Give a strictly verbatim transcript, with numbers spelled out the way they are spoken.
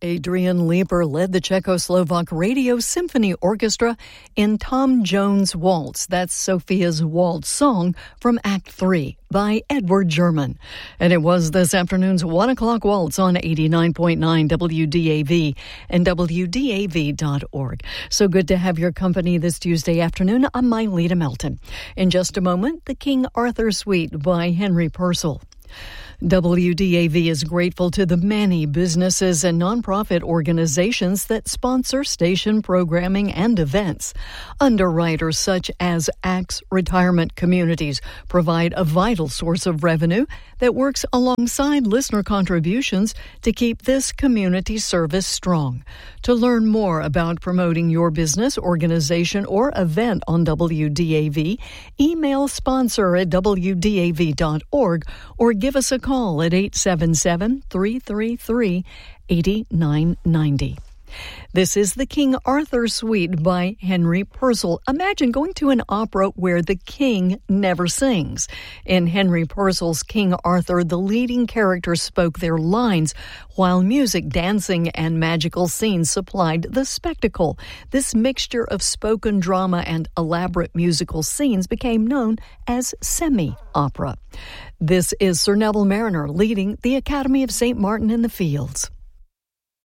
Adrian Lieber led the Czechoslovak Radio Symphony Orchestra in Tom Jones' Waltz. That's Sophia's Waltz song from Act three by Edward German. And it was this afternoon's one o'clock waltz on eighty-nine point nine W D A V and W D A V dot org. So good to have your company this Tuesday afternoon. I'm Myleta Melton. In just a moment, the King Arthur Suite by Henry Purcell. W D A V is grateful to the many businesses and nonprofit organizations that sponsor station programming and events. Underwriters such as Axe Retirement Communities provide a vital source of revenue that works alongside listener contributions to keep this community service strong. To learn more about promoting your business, organization, or event on W D A V, email sponsor at W D A V dot org or give us a call at eight seven seven, three three three, eight nine nine zero. This is the King Arthur Suite by Henry Purcell. Imagine going to an opera where the king never sings. In Henry Purcell's King Arthur, the leading characters spoke their lines, while music, dancing, and magical scenes supplied the spectacle. This mixture of spoken drama and elaborate musical scenes became known as semi-opera. This is Sir Neville Marriner leading the Academy of Saint Martin in the Fields.